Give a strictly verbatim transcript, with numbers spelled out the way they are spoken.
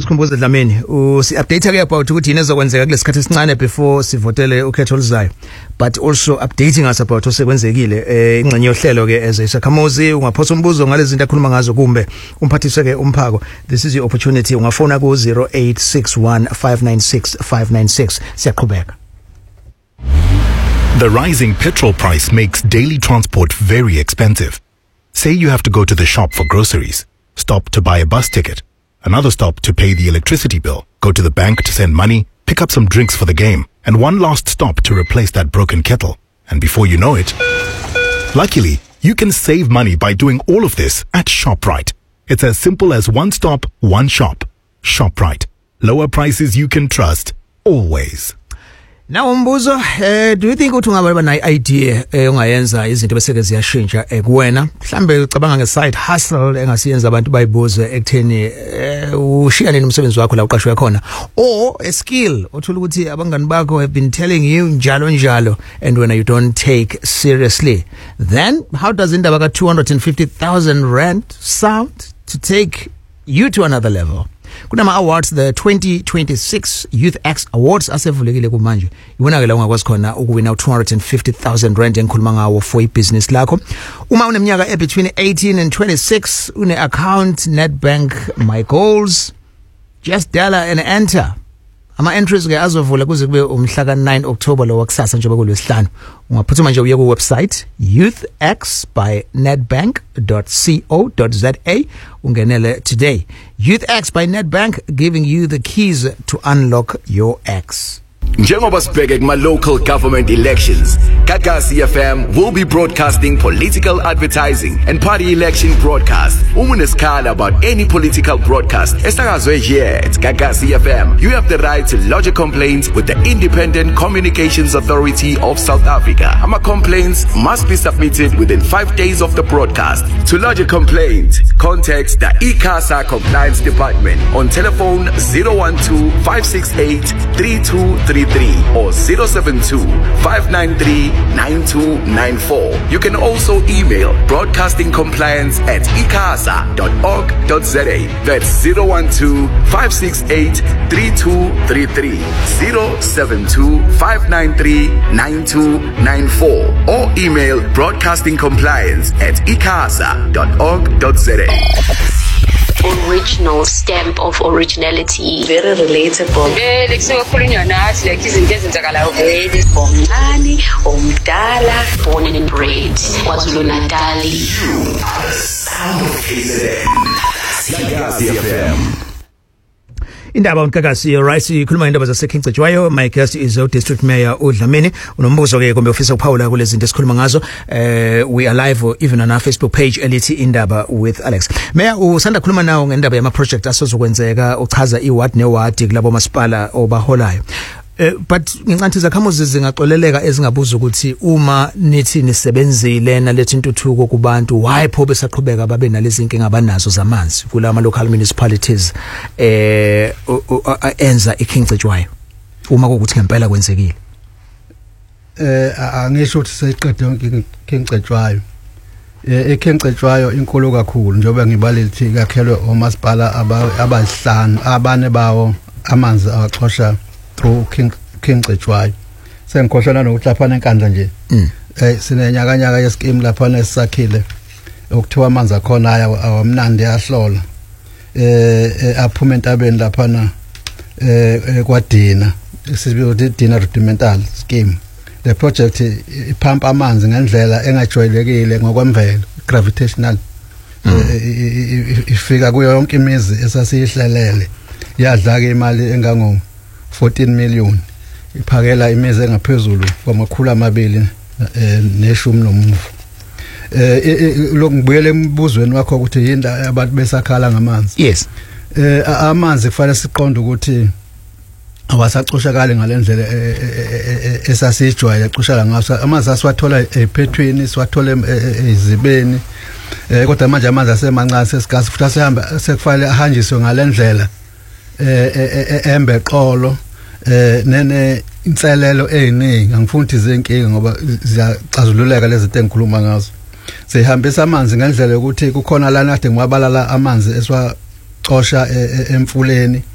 Sikhumbuze Dlamini usi update ke about ukuthi yini ezokwenzeka kulesikhathi esincane before sivotele ukhetho oluzayo, but also updating us about osekwenzekile eh ingxenye yohlelo ke as isakhamuzi. Ungaphosa umbuzo ngalezi zinto akhuluma ngazo kumbe umphathiswe ke umphako. This is your opportunity. Ungafona ku zero eight six one five nine six five nine six. Siyaqhubeka. The rising petrol price makes daily transport very expensive. Say you have to go to the shop for groceries, stop to buy a bus ticket, another stop to pay the electricity bill, go to the bank to send money, pick up some drinks for the game, and one last stop to replace that broken kettle. And before you know it, luckily, you can save money by doing all of this at ShopRite. It's as simple as one stop, one shop. ShopRite. Lower prices you can trust, always. Now umbuzo, eh do you think uthi ungaba na idea eh ungayenza izinto bese ziyashintsha ekuwena? Mhlambe ucabanga nge side hustle engasiyenza abantu bayibuze ekutheni ushiya nini umsebenzi wakho la uqashwe khona, or a skill othola ukuthi abangani bakho have been telling you njalo njalo and when you don't take seriously, then how does indaba ka two hundred fifty thousand rand sound to take you to another level? Kunama awards, the twenty twenty-six Youth X Awards asevulekile kumanje. Ibona ke la ungakwazi khona ukuwina two hundred fifty thousand rand enkhuluma ngawo for ibusiness lakho. Uma uneminyaka e between eighteen and twenty-six, une account Nedbank My Goals, just dial and enter. Ama entries ke azovula kuze kube umhla ka nine October lo wakusasa njengoba kulwesihlanu. Ungaphuthuma nje uye ku website youth x by nedbank dot co dot za ungenele today. Youth X by Nedbank, giving you the keys to unlock your X. Njengoba sibheke kuma local government elections, Gagasi F M will be broadcasting political advertising and party election broadcast. Uma unesikhala about any political broadcast esakazwe here at Gagasi F M, you have the right to lodge a complaint with the Independent Communications Authority of South Africa. Ama complaints must be submitted within five days of the broadcast. To lodge a complaint, contact the ICASA Compliance Department on telephone zero one two five six eight three two three three or zero seven two five nine three nine two nine four. You can also email broadcasting compliance at icasa dot org dot za. That's zero one two five six eight three two three three, zero seven two five nine three nine two nine four, or email broadcasting compliance at icasa dot org dot za. Original stamp of originality, very relatable. Eh, lekusekhulunywa nathi like izinto ezenzakalayo vele bomncane omdala, born and bred KwaZulu Natal. Sound of K Z N. Gagasi F M. Indaba uNkakasi right ikhuluma indaba zaseKingcejwayo. My guest is our District Mayor uDlamini. Unombuzo ke kumbe ufisa ukuphawula kulezi zinto esikhuluma ngazo. Eh we are live even on our Facebook page elithi Indaba with Alex. Mayor, usanda khuluma nawo ngendaba yama project asozokwenzeka, uchaza iward neward kulabo masipala obaholayo. Uh, but ngicanthi zakhamuzi zingaxoleleka ezingabuza ukuthi uma nithi nisebenzile nalethi intuthuko kubantu, why pho besaqhubeka babe nalezi inkinga abanazo zamanzi kulama local municipalities eh enza iKingcejwayo uma ukuthi ngempela kwenzekile? Eh angisho ukuthi seyiqede yonke iKingcejwayo. Eh eKingcejwayo inkulu kakhulu njengoba ngibalethi kakhelwe omasipala abahlanu, abane bawo amanzi axosha through King Kingcejwayo. Sengikhohlana nokuthi lapha enkandla nje eh sinenyaka nyaka yescheme lapha esisakhile okuthiwa amanzi akhona aya awamnandi ayahlola eh aphuma entabeni lapha na eh kwadina sibizo Dina rudimental scheme. The project ipampa amanzi ngendlela engajwayelekile ngokwemvelo, gravitational, ifika kuyo yonke imizi esasiyihlelele, yadla ke imali engango fourteen million, iphakela imizi engaphezulu kwamakhulu amabili neshumi nomuvu. Eh lokubuyele embuzweni wakho ukuthi yinda abantu besakhala ngamanzi. Yes. Eh amanzi kufanele siqonde ukuthi awasacoshakala ngalendlela esasijwayele aqoshaka ngaso. Amanzi asiwathola ephethweni, siwathola ezibeni, eh kodwa manje amanzi asemancane sesigasi futhi asehamba sekufanele ahanjiswe ngalendlela eh embe qolo eh nene inselelo eziningi. Angifuni izinkinga ngoba ziyacazululeka lezi zinto engikhuluma ngazo. Sihambisa amanzi ngendlela yokuthi kukhona lana kade ngiwabalala amanzi esiwacosha emfuleni